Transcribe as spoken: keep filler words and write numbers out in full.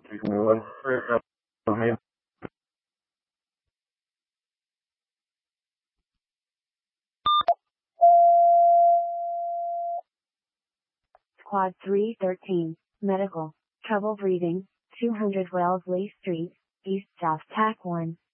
Squad three thirteen, medical, trouble breathing, two hundred Wellesley Street, East South Tac one.